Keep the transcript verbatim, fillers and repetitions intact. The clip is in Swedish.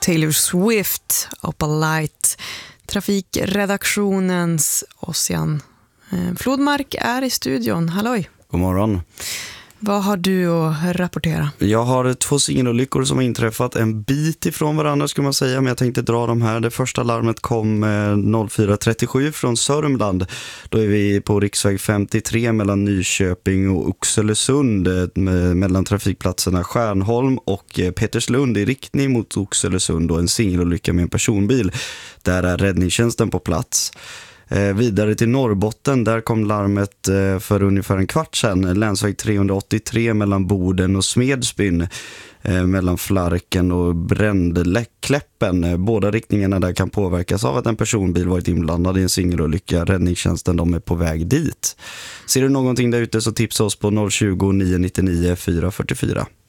Taylor Swift, Opal Light. Trafikredaktionens Ossian eh, Flodmark är i studion. Halloj. God morgon. Vad har du att rapportera? Jag har två singelolyckor som har inträffat en bit ifrån varandra skulle man säga, men jag tänkte dra dem här. Det första larmet kom noll fyra trettiosju från Sörmland. Då är vi på riksväg femtiotre mellan Nyköping och Oxelösund, mellan trafikplatserna Stjärnholm och Peterslund i riktning mot Oxelösund, och en singelolycka med en personbil. Där är räddningstjänsten på plats. Eh, vidare till Norrbotten, där kom larmet eh, för ungefär en kvart sedan. Länsväg trehundraåttiotre mellan Boden och Smedsbyn, eh, mellan Flarken och Brändkläppen. Eh, båda riktningarna där kan påverkas av att en personbil varit inblandad i en singelolycka. Räddningstjänsten, de är på väg dit. Ser du någonting där ute så tipsa oss på noll tjugo, nio nittionio, fyra fyrtiofyra.